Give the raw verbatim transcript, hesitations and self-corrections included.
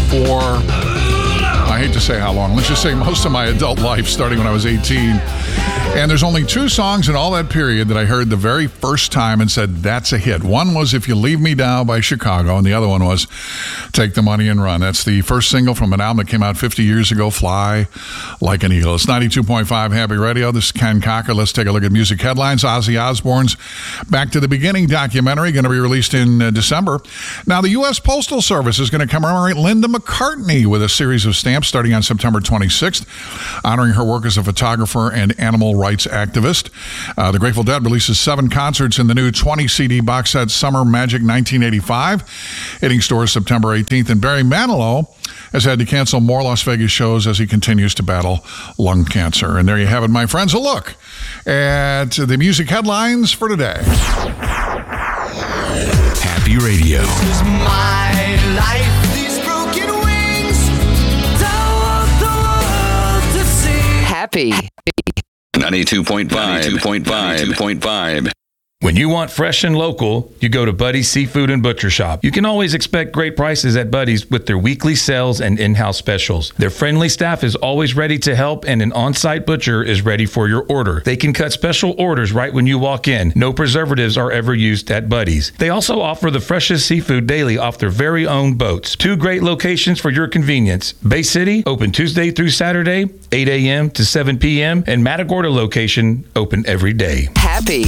for, I hate to say how long, let's just say most of my adult life, starting when I was eighteen. And there's only two songs in all that period that I heard the very first time and said, that's a hit. One was If You Leave Me Now by Chicago, and the other one was Take the Money and Run. That's the first single from an album that came out fifty years ago, Fly Like an Eagle. It's ninety-two point five Happy Radio. This is Ken Cocker. Let's take a look at music headlines. Ozzy Osbourne's Back to the Beginning documentary going to be released in uh, December. Now, the U S Postal Service is going to commemorate Linda McCartney with a series of stamps starting on September twenty-sixth, honoring her work as a photographer and animal rights activist. Uh, the Grateful Dead releases seven concerts in the new twenty C D box set Summer Magic nineteen eighty-five, hitting stores September eighteenth. And Barry Manilow has had to cancel more Las Vegas shows as he continues to battle lung cancer. And there you have it, my friends, a look at the music headlines for today. Happy Radio. This is my life. These broken wings. Don't want the world to see. Happy. ninety-two point five. ninety-two point five. ninety-two point five. When you want fresh and local, you go to Buddy's Seafood and Butcher Shop. You can always expect great prices at Buddy's with their weekly sales and in-house specials. Their friendly staff is always ready to help, and an on-site butcher is ready for your order. They can cut special orders right when you walk in. No preservatives are ever used at Buddy's. They also offer the freshest seafood daily off their very own boats. Two great locations for your convenience. Bay City, open Tuesday through Saturday, eight a.m. to seven p.m., and Matagorda location, open every day. Happy.